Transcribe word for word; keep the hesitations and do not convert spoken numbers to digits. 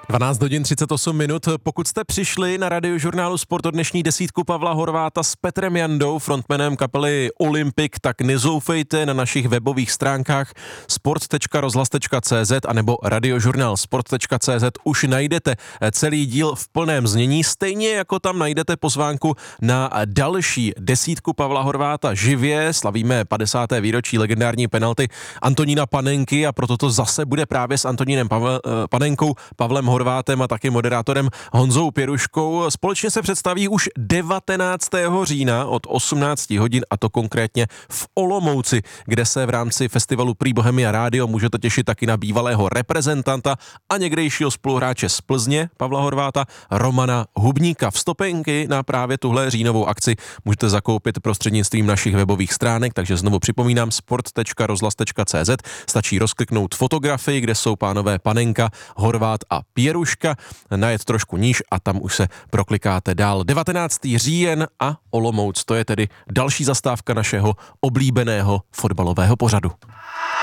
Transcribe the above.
dvanáct hodin třicet osm minut. Pokud jste přišli na Radiožurnálu Sport o dnešní desítku Pavla Horváta s Petrem Jandou, frontmanem kapely Olympic, tak nezoufejte, na našich webových stránkách sport tečka rozhlas tečka cé zet anebo radiožurnál sport tečka cé zet už najdete celý díl v plném znění, stejně jako tam najdete pozvánku na další desítku Pavla Horváta živě. Slavíme padesáté výročí legendární penalty Antonína Panenky a proto to zase bude právě s Antonínem Pavel, Panenkou, Pavlem Horvátem a taky moderátorem Honzou Pěruškou. Společně se představí už devatenáctého října od osmnáct hodin, a to konkrétně v Olomouci, kde se v rámci festivalu Prý Bohemia Radio můžete těšit taky na bývalého reprezentanta a někdejšího spoluhráče z Plzně Pavla Horváta, Romana Hubníka. Vstupenky na právě tuhle říjnovou akci můžete zakoupit prostřednictvím našich webových stránek, takže znovu připomínám sport tečka rozhlas tečka cé zet. Stačí rozkliknout fotografii, kde jsou pánové Panenka, Horvát a Pěruška, najet trošku níž a tam už se proklikáte dál. devatenáctého října a Olomouc, to je tedy další zastávka našeho oblíbeného fotbalového pořadu.